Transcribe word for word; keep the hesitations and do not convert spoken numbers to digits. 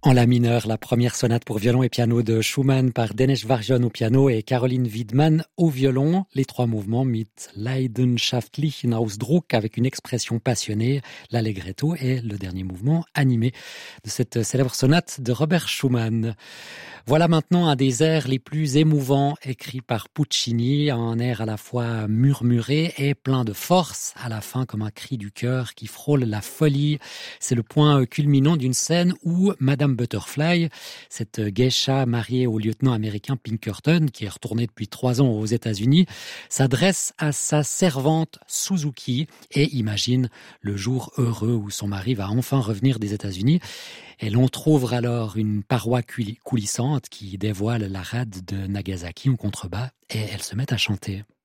En la mineur, la première sonate pour violon et piano de Schumann par Deneš Varjon au piano et Caroline Wiedmann au violon. Les trois mouvements mit leidenschaftlichen Ausdruck avec une expression passionnée, l'allegretto et le dernier mouvement animé de cette célèbre sonate de Robert Schumann. Voilà maintenant un des airs les plus émouvants écrits par Puccini, un air à la fois murmuré et plein de force, à la fin comme un cri du cœur qui frôle la folie. C'est le point culminant d'une scène où Madame Butterfly, cette geisha mariée au lieutenant américain Pinkerton, qui est retourné depuis trois ans aux États-Unis, s'adresse à sa servante Suzuki et imagine le jour heureux où son mari va enfin revenir des États-Unis. Elle entrouvre alors une paroi coulissante qui dévoile la rade de Nagasaki en contrebas et elle se met à chanter.